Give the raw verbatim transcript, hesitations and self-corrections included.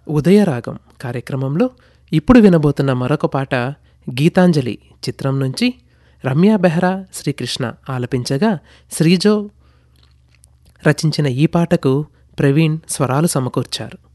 ఉదయరాగం కార్యక్రమంలో ఇప్పుడు వినబోతున్న మరొక పాట గీతాంజలి చిత్రం నుంచి రమ్య బెహ్రా, శ్రీకృష్ణ ఆలపించగా శ్రీజో రచించిన ఈ పాటకు ప్రవీణ్ స్వరాలు సమకూర్చారు.